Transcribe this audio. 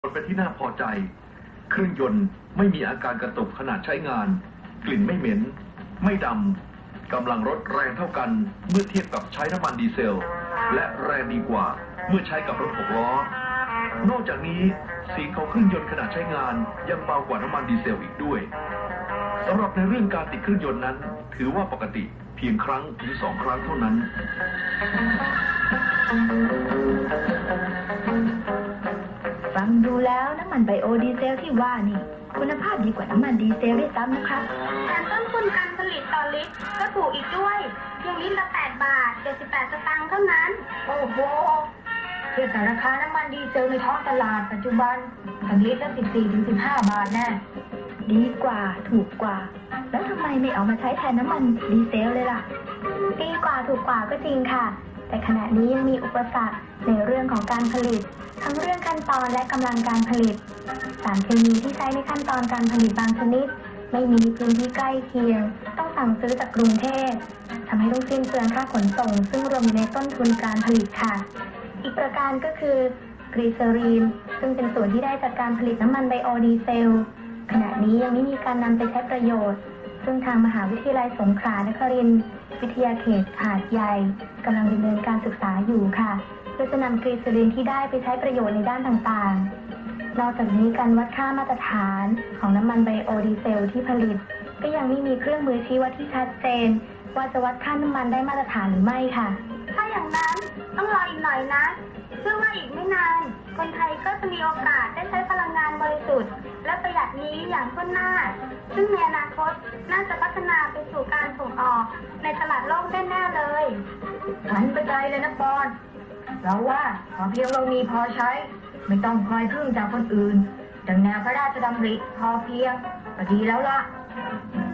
มันเป็นที่น่าพอใจเครื่องยนต์ไม่มีอาการกระตุกขณะใช้งานกลิ่นไม่เหม็นไม่ดำกำลังรถแรงเท่ากันเมื่อเทียบกับใช้น้ำมันดีเซลและแรงดีกว่าเมื่อใช้กับรถ6 ล้อนอกจากนี้เสียงของเครื่องยนต์ขณะใช้งานยังเบากว่าน้ำมันดีเซลอีกด้วยสำหรับในเรื่องการติดเครื่องยนต์นั้นถือว่าปกติเพียงครั้งถึง2 ครั้งเท่านั้นฟังดูแล้วน้ำมันไบโอดีเซลที่ว่านี่คุณภาพดีกว่าน้ำมันดีเซลด้วยซ้ำนะครับแถมต้นทุนการผลิตต่อลิตรก็ถูกอีกด้วยเพียงลิตรละ8 บาท 78 สตางค์เท่านั้นโอ้โหเทียบกับราคาน้ำมันดีเซลในท้องตลาดปัจจุบันทั้งลิตรละ14-15 บาทแน่ดีกว่าถูกกว่าแล้วทำไมไม่เอามาใช้แทนน้ำมันดีเซลเลยล่ะดีกว่าถูกกว่าก็จริงค่ะแต่ขณะนี้ยังมีอุปสรรคในเรื่องของการผลิตทั้งเรื่องขั้นตอนและกำลังการผลิตสารเคมีที่ใช้ในขั้นตอนการผลิตบางชนิดไม่มีพื้นที่ใกล้เคียงต้องสั่งซื้อจากกรุงเทพทำให้ต้องสิ้นเปลืองค่าขนส่งซึ่งรวมอยู่ในต้นทุนการผลิตค่ะอีกประการก็คือกลีเซอรีนซึ่งเป็นส่วนที่ได้จากการผลิตน้ำมันไบโอดีเซลขณะนี้ยังไม่มีการนำไปใช้ประโยชน์ซึ่งทางมหาวิทยาลัยสงขลานครินทร์วิทยาเขตหาดใหญ่กำลังดำเนินการศึกษาอยู่ค่ะเพื่อจะนำกลีเซอรีนที่ได้ไปใช้ประโยชน์ในด้านต่างๆนอกจากนี้การวัดค่ามาตรฐานของน้ำมันไบโอดีเซลที่ผลิตก็ยังไม่มีเครื่องมือชี้วัดที่ชัดเจนว่าจะวัดค่าน้ำมันได้มาตรฐานหรือไม่ค่ะถ้าอย่างนั้นต้องรออีกหน่อยนะเชื่อว่าอีกไม่นานคนไทยก็จะมีโอกาสได้ใช้พลังงานบริสุทธิ์และประหยัดนี้อย่างทั่วหน้าซึ่งในอนาคตน่าจะพัฒนาไปสู่การส่งออกในตลาดโลกได้แน่เลยฝันไปไกลเลยนะปอนเราว่าพอเพียงเรามีพอใช้ไม่ต้องคอยพึ่งจากคนอื่นดังแนวพระราชดำริพอเพียงก็ดีแล้วล่ะ